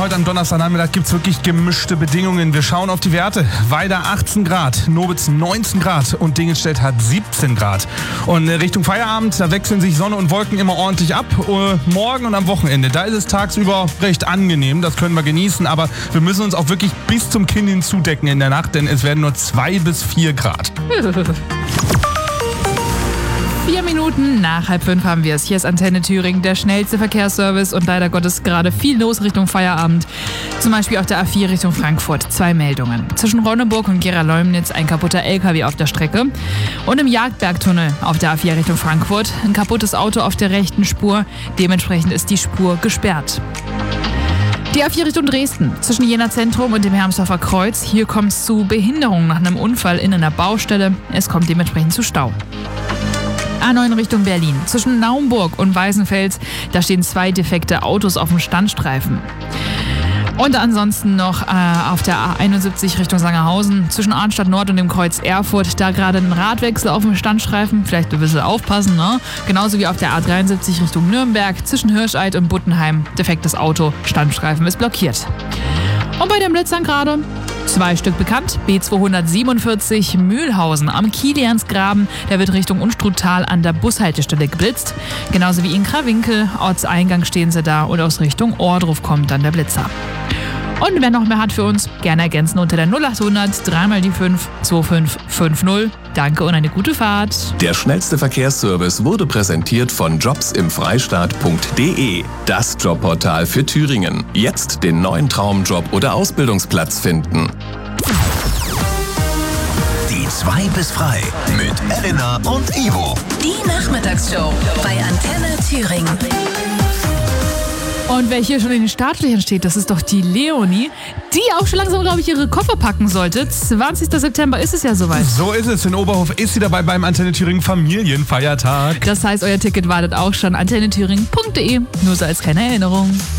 heute am Donnerstagnachmittag gibt es wirklich gemischte Bedingungen. Wir schauen auf die Werte. Weida 18 Grad, Nobitz 19 Grad und Dingelstedt hat 17 Grad. Und Richtung Feierabend, da wechseln sich Sonne und Wolken immer ordentlich ab. Morgen und am Wochenende, da ist es tagsüber recht angenehm, das können wir genießen. Aber wir müssen uns auch wirklich bis zum Kinn hin zudecken in der Nacht, denn es werden nur 2 bis 4 Grad. 4 Minuten nach 4:30 haben wir es. Hier ist Antenne Thüringen, der schnellste Verkehrsservice und leider Gottes gerade viel los Richtung Feierabend. Zum Beispiel auf der A4 Richtung Frankfurt. 2 Meldungen. Zwischen Ronneburg und Gera-Leumnitz ein kaputter LKW auf der Strecke. Und im Jagdbergtunnel auf der A4 Richtung Frankfurt ein kaputtes Auto auf der rechten Spur. Dementsprechend ist die Spur gesperrt. Die A4 Richtung Dresden, zwischen Jena Zentrum und dem Hermsdorfer Kreuz. Hier kommt es zu Behinderungen nach einem Unfall in einer Baustelle. Es kommt dementsprechend zu Stau. A9 Richtung Berlin, zwischen Naumburg und Weißenfels. Da stehen 2 defekte Autos auf dem Standstreifen. Und ansonsten noch auf der A71 Richtung Sangerhausen, zwischen Arnstadt Nord und dem Kreuz Erfurt. Da gerade ein Radwechsel auf dem Standstreifen. Vielleicht ein bisschen aufpassen, ne? Genauso wie auf der A73 Richtung Nürnberg, zwischen Hirscheid und Buttenheim. Defektes Auto, Standstreifen ist blockiert. Und bei den Blitzern gerade 2 Stück bekannt. B247 Mühlhausen am Kiliansgraben. Der wird Richtung Unstruttal an der Bushaltestelle geblitzt. Genauso wie in Krawinkel. Ortseingang stehen sie da und aus Richtung Ohrdruf kommt dann der Blitzer. Und wer noch mehr hat für uns, gerne ergänzen unter der 0800 3 die 5 2550. Danke und eine gute Fahrt. Der schnellste Verkehrsservice wurde präsentiert von jobsimfreistaat.de. Das Jobportal für Thüringen. Jetzt den neuen Traumjob oder Ausbildungsplatz finden. Die 2 bis frei mit Elena und Ivo. Die Nachmittagsshow bei Antenne Thüringen. Und wer hier schon in den Startlöchern steht, das ist doch die Leonie, die auch schon langsam, glaube ich, ihre Koffer packen sollte. 20. September ist es ja soweit. So ist es. In Oberhof ist sie dabei beim Antenne Thüringen Familienfeiertag. Das heißt, euer Ticket wartet auch schon. antennethüringen.de. Nur so als kleine Erinnerung.